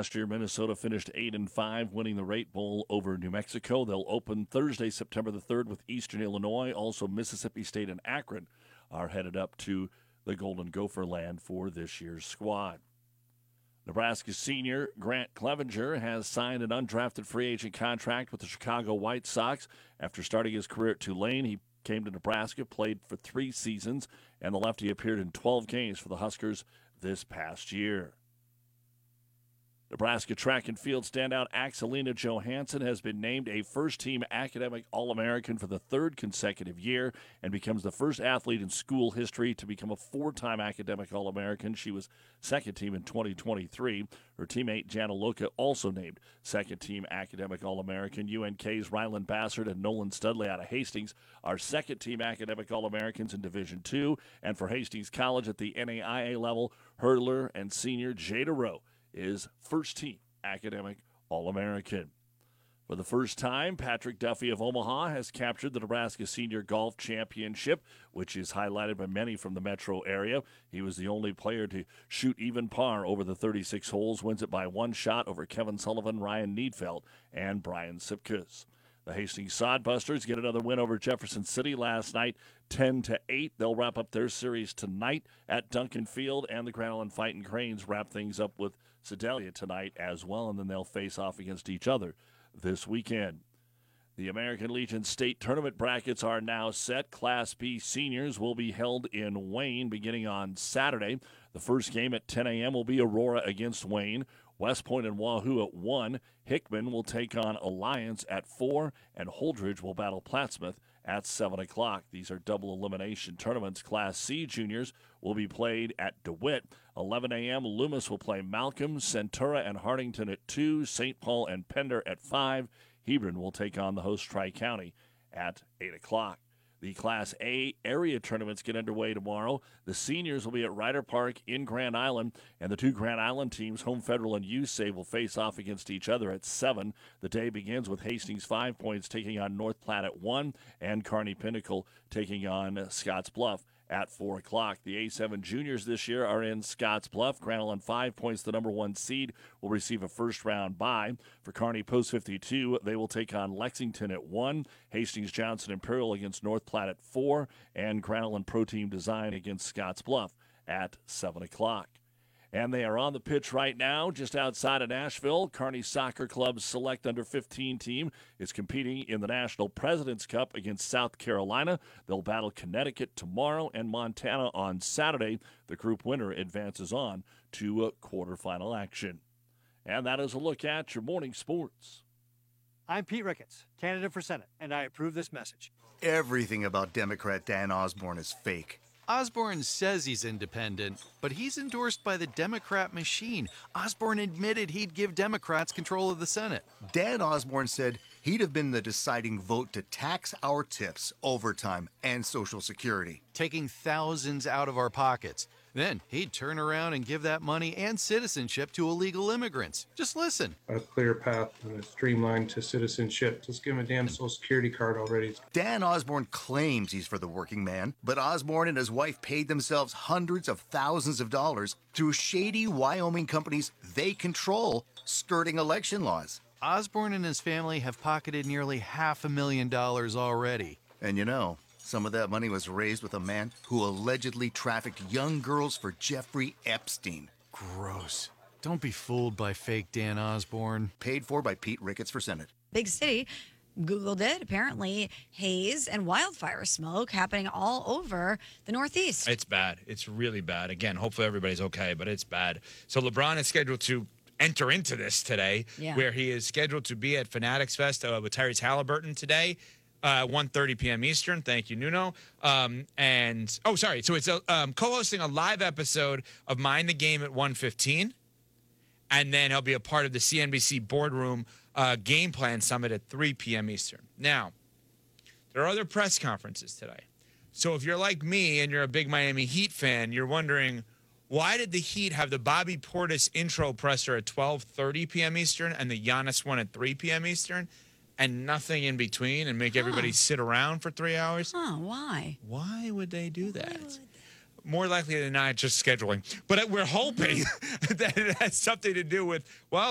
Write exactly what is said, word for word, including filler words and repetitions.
Last year, Minnesota finished eight and five, winning the Rate Bowl over New Mexico. They'll open Thursday, September the third, with Eastern Illinois. Also, Mississippi State and Akron are headed up to the Golden Gopher land for this year's squad. Nebraska senior Grant Clevenger has signed an undrafted free agent contract with the Chicago White Sox. After starting his career at Tulane, he came to Nebraska, played for three seasons, and the lefty appeared in twelve games for the Huskers this past year. Nebraska track and field standout Axelina Johansson has been named a first-team academic All-American for the third consecutive year and becomes the first athlete in school history to become a four-time academic All-American. She was second-team in twenty twenty-three. Her teammate Jana Loka also named second-team academic All-American. U N K's Ryland Bassard and Nolan Studley out of Hastings are second-team academic All-Americans in Division two. And for Hastings College at the N A I A level, hurdler and senior Jada Rowe is first-team academic All-American. For the first time, Patrick Duffy of Omaha has captured the Nebraska Senior Golf Championship, which is highlighted by many from the metro area. He was the only player to shoot even par over the thirty-six holes, wins it by one shot over Kevin Sullivan, Ryan Needfeld, and Brian Sipkus. The Hastings Sodbusters get another win over Jefferson City last night, ten to eight. They'll wrap up their series tonight at Duncan Field, and the Grand Island Fighting Cranes wrap things up with Sedalia tonight as well, and then they'll face off against each other this weekend. The American Legion State Tournament brackets are now set. Class B seniors will be held in Wayne beginning on Saturday. The first game at ten a.m. will be Aurora against Wayne. West Point and Wahoo at one. Hickman will take on Alliance at four, and Holdridge will battle Plattsmouth at seven o'clock. These are double elimination tournaments. Class C juniors will be played at DeWitt. eleven a.m. Loomis will play Malcolm, Centura and Hartington at two, Saint Paul and Pender at five. Hebron will take on the host Tri-County at eight o'clock. The Class A area tournaments get underway tomorrow. The seniors will be at Ryder Park in Grand Island, and the two Grand Island teams, Home Federal and U S A V, will face off against each other at seven. The day begins with Hastings Five Points taking on North Platte at one, and Kearney Pinnacle taking on Scotts Bluff at four o'clock. The A seven juniors this year are in Scotts Bluff. Grand Island Five Points, the number one seed, will receive a first-round bye. For Kearney Post fifty-two, they will take on Lexington at one, Hastings Johnson Imperial against North Platte at four, and Grand Island Pro Team Design against Scotts Bluff at seven o'clock. And they are on the pitch right now just outside of Nashville. Kearney Soccer Club's select under fifteen team is competing in the National President's Cup against South Carolina. They'll battle Connecticut tomorrow and Montana on Saturday. The group winner advances on to a quarterfinal action. And that is a look at your morning sports. I'm Pete Ricketts, candidate for Senate, and I approve this message. Everything about Democrat Dan Osborne is fake. Osborne says he's independent, but he's endorsed by the Democrat machine. Osborne admitted he'd give Democrats control of the Senate. Dan Osborne said he'd have been the deciding vote to tax our tips, overtime, and Social Security. Taking thousands out of our pockets. Then he'd turn around and give that money and citizenship to illegal immigrants. Just listen. A clear path and a streamline to citizenship. Just give him a damn Social Security card already. Dan Osborne claims he's for the working man, but Osborne and his wife paid themselves hundreds of thousands of dollars through shady Wyoming companies they control, skirting election laws. Osborne and his family have pocketed nearly half a million dollars already. And you know, some of that money was raised with a man who allegedly trafficked young girls for Jeffrey Epstein. Gross. Don't be fooled by fake Dan Osborne. Paid for by Pete Ricketts for Senate. Big city. Googled it. Apparently, haze and wildfire smoke happening all over the Northeast. It's bad. It's really bad. Again, hopefully everybody's okay, but it's bad. So LeBron is scheduled to enter into this today, yeah. where he is scheduled to be at Fanatics Fest uh, with Tyrese Halliburton today. Uh, one thirty p.m. Eastern. Thank you, Nuno. Um, and, oh, sorry. So it's a, um, co-hosting a live episode of Mind the Game at one fifteen. And then he'll be a part of the C N B C Boardroom uh, Game Plan Summit at three p.m. Eastern. Now, there are other press conferences today. So if you're like me and you're a big Miami Heat fan, you're wondering, why did the Heat have the Bobby Portis intro presser at twelve thirty p.m. Eastern and the Giannis one at three p.m. Eastern? And nothing in between, and make huh. everybody sit around for three hours? Huh, why? Why would they do that? Would... More likely than not, just scheduling. But we're hoping that it has something to do with, well,